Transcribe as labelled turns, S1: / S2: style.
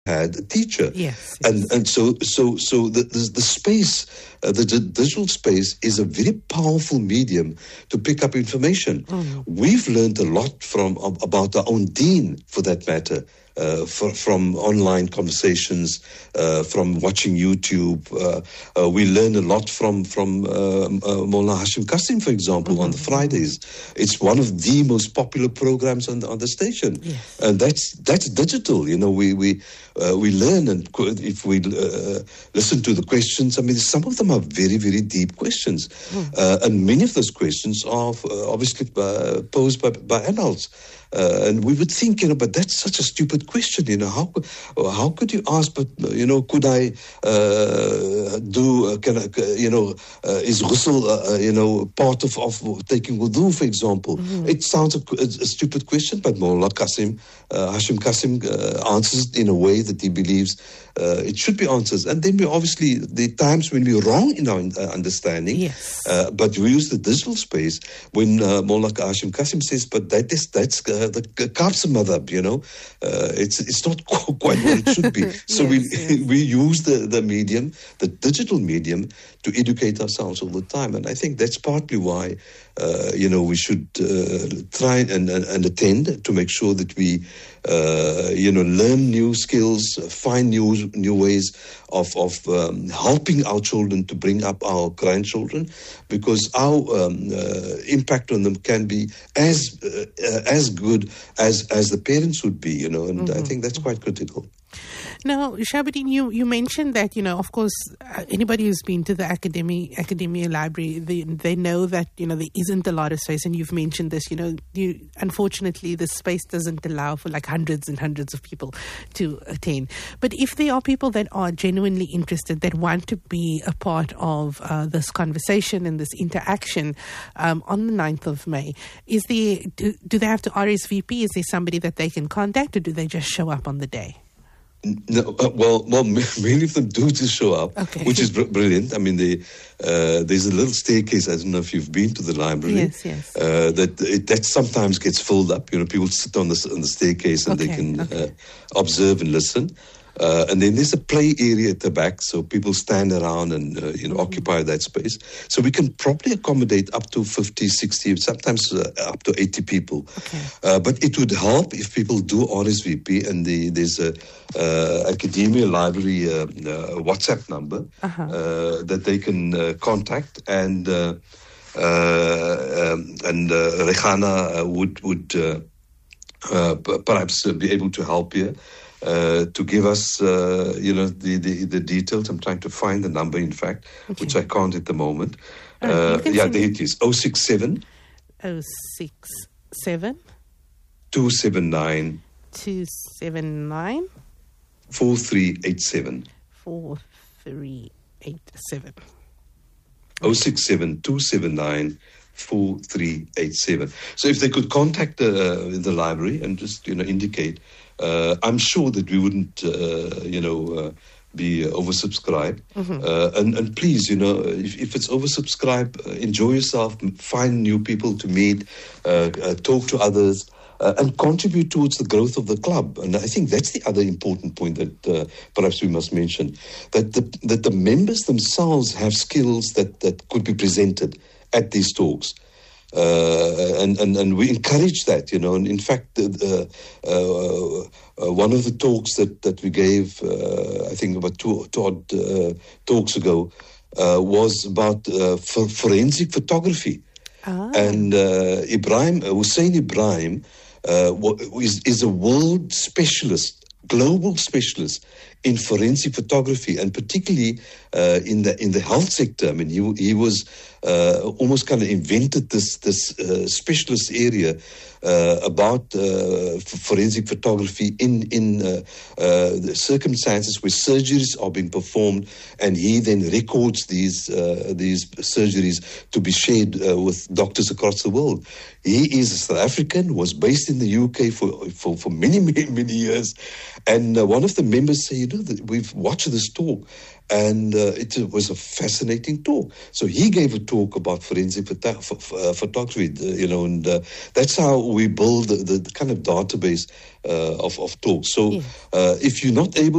S1: had a teacher.
S2: Yes.
S1: And so the space, the digital space, is a very powerful medium to pick up information. We've learned a lot about our own dean, for that matter. From online conversations, from watching YouTube. We learn a lot from Maulana Hashim Kasim, for example, on the Fridays. It's one of the most popular programs on the station.
S2: Yes.
S1: And that's digital. You know, we learn, and if we listen to the questions, I mean, some of them are very, very deep questions. And many of those questions are obviously posed by adults. And we would think, but that's such a stupid question. How could you ask? But could I is ghusl part of taking wudu, for example? It sounds a stupid question, but Maulana Hashim Kasim answers it in a way that he believes it should be answered. And then obviously the times when we're wrong in our understanding.
S2: Yes.
S1: But we use the digital space when Maulana Hashim Kasim says, but that's the Kaapse madhab, it's not quite what it should be. So we use the medium, the digital medium, to educate ourselves all the time. And I think that's partly why, we should try and attend to make sure that we, learn new skills, find new ways of helping our children to bring up our grandchildren, because our impact on them can be as good as the parents would be, and I think that's quite critical.
S2: Now, Shahabuddin, you mentioned that, of course, anybody who's been to the academia library, they know that, there isn't a lot of space, and you've mentioned this, unfortunately, the space doesn't allow for like hundreds and hundreds of people to attend. But if there are people that are genuinely interested, that want to be a part of this conversation and this interaction on the 9th of May, do they have to RSVP? Is there somebody that they can contact, or do they just show up on the day?
S1: No, well, many of them do just show up, which is brilliant. I mean, there's a little staircase. I don't know if you've been to the library.
S2: Yes.
S1: That sometimes gets filled up. People sit on the staircase and they can observe and listen. And then there's a play area at the back, so people stand around and occupy that space. So we can probably accommodate up to 50, 60, sometimes up to 80 people. But it would help if people do RSVP, and there's a academia library WhatsApp number that they can contact, and Rehana would perhaps be able to help here. To give us, the details. I'm trying to find the number, in fact, which I can't at the moment. There it is, 067 279 4387.
S2: 4387.
S1: 067 279 4387. So if they could contact the library and just indicate, I'm sure that we wouldn't be oversubscribed. And please, if it's oversubscribed, enjoy yourself, find new people to meet, talk to others, and contribute towards the growth of the club. And I think that's the other important point that perhaps we must mention, that the members themselves have skills that could be presented at these talks. And we encourage that, and in fact, one of the talks that we gave, I think about two odd talks ago, was about forensic photography. And Hussein Ibrahim is a world specialist, global specialist in forensic photography, and particularly in the health sector. I mean, he was almost kind of invented this specialist area about forensic photography in the circumstances where surgeries are being performed, and he then records these surgeries to be shared with doctors across the world. He is a South African, was based in the UK for many, many, many years, and one of the members said, that we've watched this talk, and it was a fascinating talk. So he gave a talk about forensic photography, and that's how we build the kind of database of talks. So if you're not able